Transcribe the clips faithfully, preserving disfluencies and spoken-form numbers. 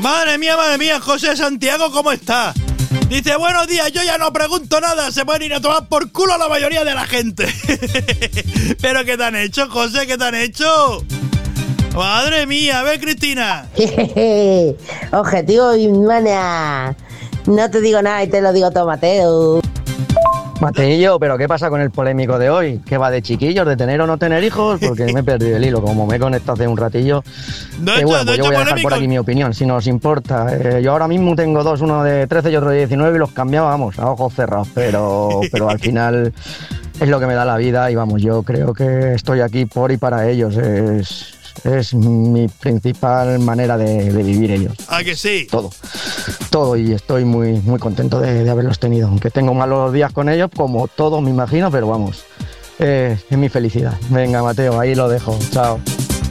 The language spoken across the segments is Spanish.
Madre mía, madre mía, José Santiago, ¿cómo está? Dice, buenos días, yo ya no pregunto nada, se pueden ir a tomar por culo la mayoría de la gente. ¿Pero qué te han hecho, José? ¿Qué te han hecho? Madre mía, a ver, Cristina. Objetivo, Bismania. No te digo nada y te lo digo todo, Mateo. Mateillo, ¿pero qué pasa con el polémico de hoy? ¿Qué va de chiquillos, de tener o no tener hijos? Porque me he perdido el hilo, como me he conectado hace un ratillo. No eh, hecho, bueno, no pues yo voy a dejar polémico. por aquí mi opinión, si no os importa. Eh, yo ahora mismo tengo dos, uno de trece y otro de diecinueve, y los cambiaba, vamos, a ojos cerrados, pero, pero al final es lo que me da la vida y vamos, yo creo que estoy aquí por y para ellos. Es... Es mi principal manera de, de vivir ellos. ¿A que sí? Todo, todo y estoy muy, muy contento de, de haberlos tenido. Aunque tengo malos días con ellos, como todos me imagino, pero vamos, eh, es mi felicidad. Venga, Mateo, ahí lo dejo. Chao.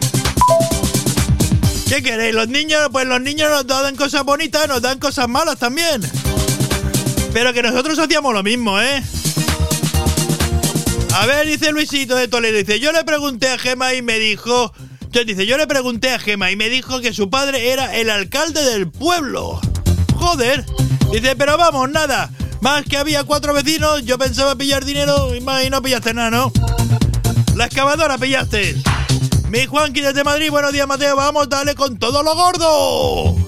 ¿Qué queréis? Los niños, pues los niños nos dan cosas bonitas, nos dan cosas malas también. Pero que nosotros hacíamos lo mismo, ¿eh? A ver, dice Luisito de Toledo, dice, yo le pregunté a Gema y me dijo... Entonces dice, yo le pregunté a Gema y me dijo que su padre era el alcalde del pueblo. Joder. Dice, pero vamos, nada. Más que había cuatro vecinos, yo pensaba pillar dinero y más y no pillaste nada, ¿no? La excavadora pillaste. Mi Juanqui desde Madrid, buenos días, Mateo. Vamos, dale con todo lo gordo.